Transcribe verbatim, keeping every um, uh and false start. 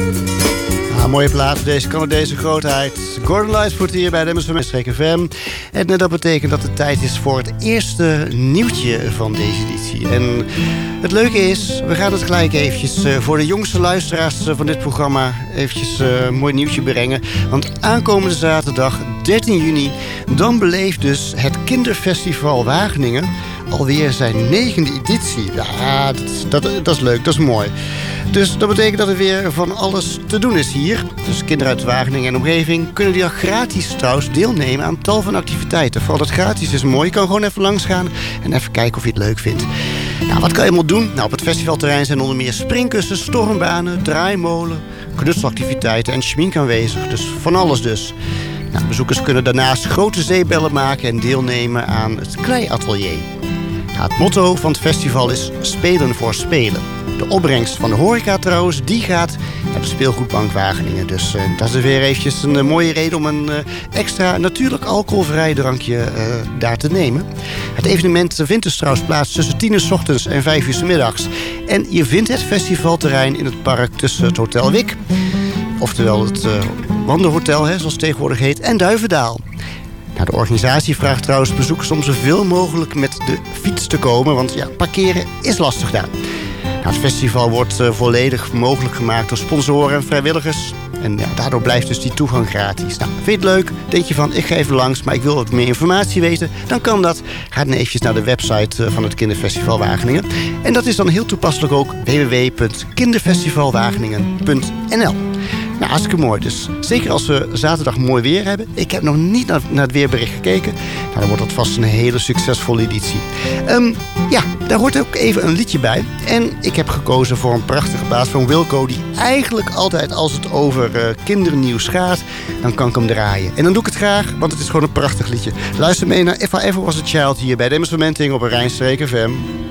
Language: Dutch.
Mooie plaat, deze Canadese grootheid. Gordon Lightfoot hier bij de M S M Streek F M. En dat betekent dat het tijd is voor het eerste nieuwtje van deze editie. En het leuke is, we gaan het gelijk eventjes uh, voor de jongste luisteraars uh, van dit programma eventjes uh, een mooi nieuwtje brengen. Want aankomende zaterdag, dertien juni, dan beleeft dus het Kinderfestival Wageningen alweer zijn negende editie. Ja, dat, dat, dat is leuk, dat is mooi. Dus dat betekent dat er weer van alles te doen is hier. Dus kinderen uit Wageningen en omgeving kunnen die al gratis trouwens deelnemen aan tal van activiteiten. Vooral dat gratis is mooi. Je kan gewoon even langs gaan en even kijken of je het leuk vindt. Nou, wat kan je allemaal doen? Nou, op het festivalterrein zijn onder meer springkussens, stormbanen, draaimolen, knutselactiviteiten en schmink aanwezig. Dus van alles dus. Nou, bezoekers kunnen daarnaast grote zeebellen maken en deelnemen aan het kleiatelier. Nou, het motto van het festival is Spelen voor Spelen. De opbrengst van de horeca trouwens, die gaat naar de speelgoedbank Wageningen. Dus uh, dat is weer eventjes een uh, mooie reden om een uh, extra natuurlijk alcoholvrij drankje uh, daar te nemen. Het evenement vindt dus trouwens plaats tussen tien uur 's ochtends en vijf uur 's middags. En je vindt het festivalterrein in het park tussen het Hotel Wik, oftewel het uh, Wandelhotel, hè, zoals het tegenwoordig heet, en Duivendaal. Nou, de organisatie vraagt trouwens bezoekers om zoveel mogelijk met de fiets te komen, want ja, parkeren is lastig daar. Nou, het festival wordt uh, volledig mogelijk gemaakt door sponsoren en vrijwilligers. En ja, daardoor blijft dus die toegang gratis. Nou, vind je het leuk? Denk je van, ik ga even langs, maar ik wil wat meer informatie weten? Dan kan dat. Ga dan eventjes naar de website uh, van het Kinderfestival Wageningen. En dat is dan heel toepasselijk ook w w w punt kinderfestivalwageningen punt n l. Nou, hartstikke mooi. Dus zeker als we zaterdag mooi weer hebben. Ik heb nog niet naar, naar het weerbericht gekeken. Nou, dan wordt dat vast een hele succesvolle editie. Um, ja, daar hoort ook even een liedje bij. En ik heb gekozen voor een prachtige plaat van Wilco, die eigenlijk altijd als het over uh, kindernieuws gaat, dan kan ik hem draaien. En dan doe ik het graag, want het is gewoon een prachtig liedje. Luister mee naar If I Ever Was a Child hier bij de Emmers Fermenting op een Rijnstreek F M.